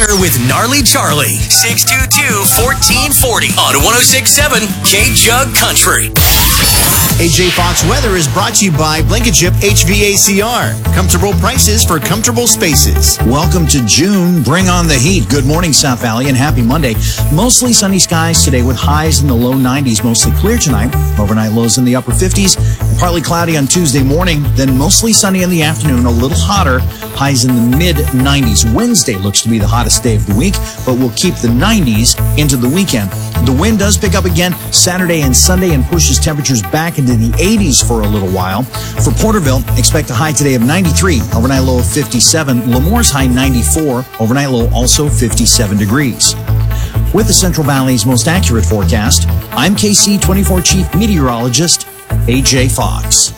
weather with Gnarly Charlie. 622-1440 on 106.7 K-Jug Country. AJ Fox Weather is brought to you by Blankenship HVACR. Comfortable prices for comfortable spaces. Welcome to June. Bring on the heat. Good morning, South Valley, and happy Monday. Mostly sunny skies today with highs in the low 90s. Mostly clear tonight. Overnight lows in the upper 50s. And partly cloudy on Tuesday morning. Then mostly sunny in the afternoon. A little hotter. Highs in the mid 90s. Wednesday looks to be the hottest day of the week, but we'll keep the 90s into the weekend. The wind does pick up again Saturday and Sunday and pushes temperatures back into the 80s for a little while. For Porterville, expect a high today of 93, overnight low of 57. Lemore's high 94, overnight low also 57 degrees. With the Central Valley's most accurate forecast, I'm KC24 Chief Meteorologist AJ Fox.